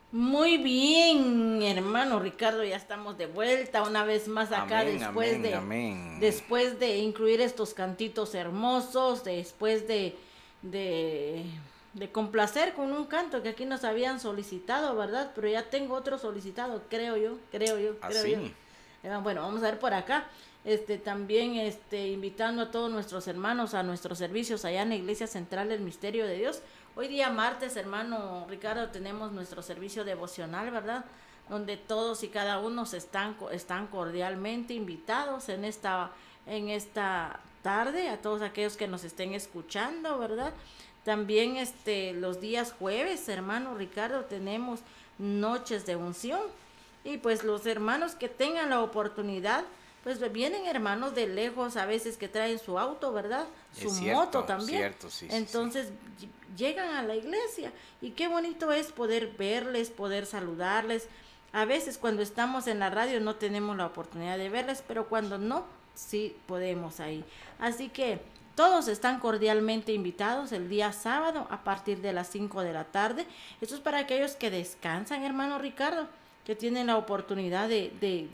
Muy bien, hermano Ricardo, ya estamos de vuelta una vez más acá Amén, amén, amén. después de incluir estos cantitos hermosos, después de, de complacer con un canto que aquí nos habían solicitado, ¿verdad? Pero ya tengo otro solicitado, creo yo. Así. Bueno, vamos a ver por acá. También invitando a todos nuestros hermanos a nuestros servicios allá en la Iglesia Central del Misterio de Dios. Hoy día martes, hermano Ricardo, tenemos nuestro servicio devocional, ¿verdad? Donde todos y cada uno están cordialmente invitados en esta tarde, a todos aquellos que nos estén escuchando, ¿verdad? También los días jueves, hermano Ricardo, tenemos noches de unción. Y pues los hermanos que tengan la oportunidad, pues vienen hermanos de lejos a veces que traen su auto, ¿verdad? Su Es moto cierto, también. cierto, sí, sí, sí. Entonces llegan a la iglesia y qué bonito es poder verles, poder saludarles. A veces cuando estamos en la radio no tenemos la oportunidad de verles, pero cuando no, sí podemos ahí. Así que todos están cordialmente invitados el día sábado a partir de las 5 de la tarde. Esto es para aquellos que descansan, hermano Ricardo, que tienen la oportunidad de